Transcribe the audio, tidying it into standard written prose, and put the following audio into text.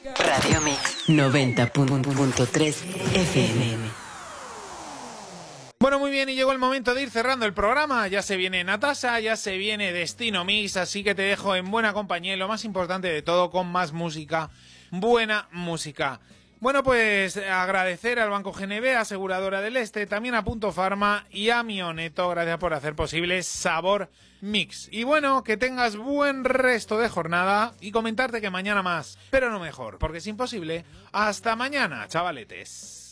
Radio Mix 90.3 FM. Bueno, muy bien, y llegó el momento de ir cerrando el programa. Ya se viene Natasha, ya se viene Destino Mix, así que te dejo en buena compañía y lo más importante de todo, con más música, buena música. Bueno, pues agradecer al Banco GNB, Aseguradora del Este, también a Punto Pharma y a Mioneto, gracias por hacer posible Sabor Mix. Y bueno, que tengas buen resto de jornada y comentarte que mañana más, pero no mejor, porque es imposible. Hasta mañana, chavaletes.